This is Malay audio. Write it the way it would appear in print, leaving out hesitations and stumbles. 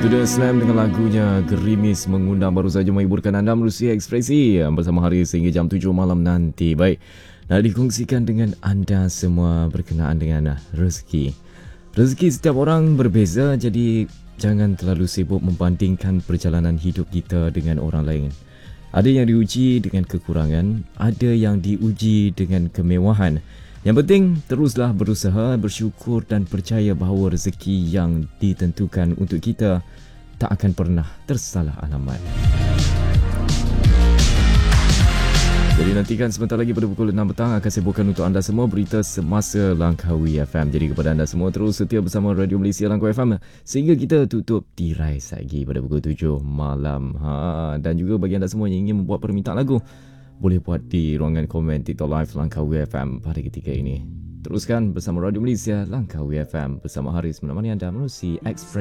Itu dia Slam dengan lagunya Gerimis mengundang baru saja menghiburkan anda melalui Ekspresi bersama Haris sehingga jam 7 malam nanti. Baik, nak dikongsikan dengan anda semua berkenaan dengan rezeki. Rezeki setiap orang berbeza, jadi jangan terlalu sibuk membandingkan perjalanan hidup kita dengan orang lain. Ada yang diuji dengan kekurangan, ada yang diuji dengan kemewahan. Yang penting, teruslah berusaha, bersyukur dan percaya bahawa rezeki yang ditentukan untuk kita tak akan pernah tersalah alamat. Jadi nantikan sebentar lagi pada pukul 6 petang akan saya bawakan untuk anda semua berita semasa Langkawi FM. Jadi kepada anda semua terus setia bersama Radio Malaysia Langkawi FM sehingga kita tutup tirai lagi pada pukul 7 malam. Dan juga bagi anda semua yang ingin membuat permintaan lagu, boleh buat di ruangan komen TikTok Live Langkawi FM pada ketika ini. Teruskan bersama Radio Malaysia Langkawi FM bersama Haris menemani anda melalui Express.